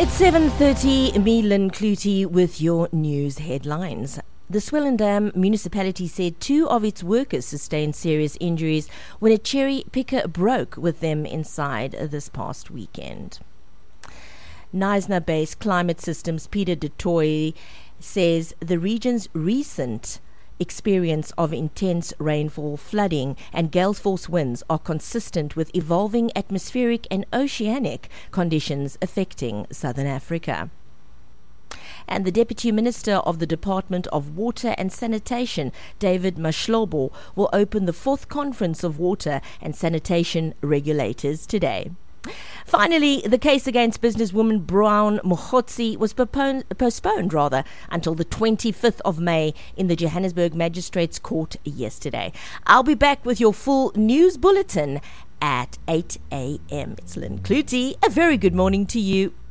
It's 7:30, me Lynn Clutie with your news headlines. The Swellendam municipality said 2 of its workers sustained serious injuries when a cherry picker broke with them inside this past weekend. Knysna-based Climate Systems Peter du Toit says the region's recent experience of intense rainfall, flooding and gale force winds are consistent with evolving atmospheric and oceanic conditions affecting Southern Africa. And the Deputy Minister of the Department of Water and Sanitation, David Mashlobo, will open the 4th Conference of Water and Sanitation Regulators today. Finally, the case against businesswoman Brown Mogotsi was postponed until the 25th of May in the Johannesburg Magistrates Court yesterday. I'll be back with your full news bulletin at 8 a.m. It's Lynn Clutie. A very good morning to you.